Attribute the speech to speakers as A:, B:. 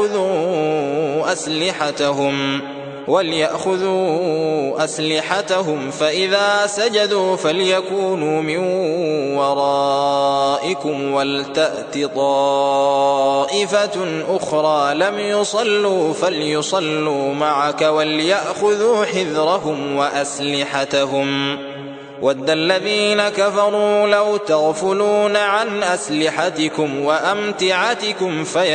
A: وليأخذوا أسلحتهم فإذا سجدوا فليكونوا من ورائكم ولتأت طائفة أخرى لم يصلوا فليصلوا معك وليأخذوا حذرهم وأسلحتهم ود الذين كفروا لو تغفلون عن أسلحتكم وأمتعتكم